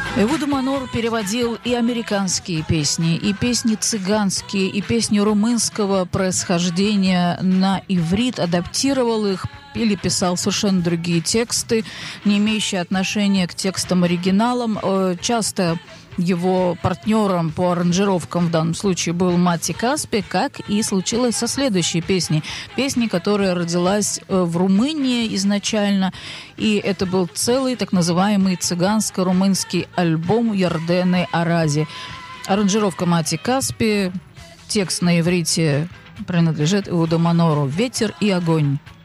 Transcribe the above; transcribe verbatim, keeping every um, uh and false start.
Эвуда Манор переводил и американские песни, и песни цыганские, и песни румынского происхождения на иврит, адаптировал их или писал совершенно другие тексты, не имеющие отношения к текстам оригиналам. Часто его партнером по аранжировкам в данном случае был Мати Каспи, как и случилось со следующей песней. Песней, которая родилась в Румынии изначально, и это был целый так называемый цыганско-румынский альбом Ярдены Арази. Аранжировка Мати Каспи, текст на иврите принадлежит Эвуду Манору «Ветер и огонь».